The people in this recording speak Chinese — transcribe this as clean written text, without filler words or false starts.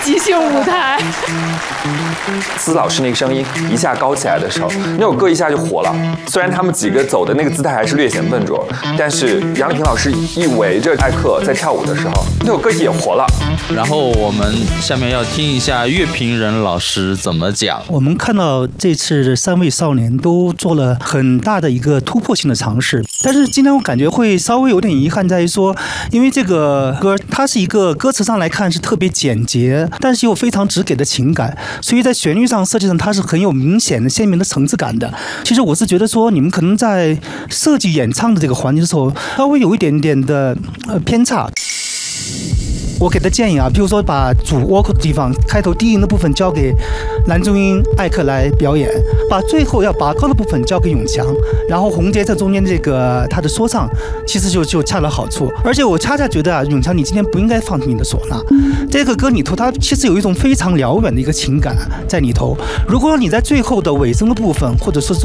即兴舞台。 司老师那个声音一下高起来的时候，那首歌一下就火了。虽然他们几个走的那个姿态还是略显笨拙，但是杨丽萍老师一围着艾克在跳舞的时候，那首歌也火了。 然后我们下面要听一下乐评人老师怎么讲。 我们看到这次3位少年都做了很大的一个突破性的尝试，但是今天我感觉会稍微有点遗憾在于说，因为这个歌它是一个歌词上来看是特别简洁，但是又非常直给的情感，所以在旋律上设计上它是很有明显的鲜明的层次感的。其实我是觉得说你们可能在设计演唱的这个环节的时候稍微有一点点的偏差。我给的建议啊，比如说把主 vocal 的地方开头低音的部分交给男中音艾克来表演，把最后要拔高的部分交给永强，然后洪杰在中间这个他的说唱其实就恰到好处。而且我恰恰觉得啊，永强你今天不应该放弃你的唢呐，这个歌里头它其实有一种非常辽远的一个情感在里头。如果你在最后的尾声的部分或者说是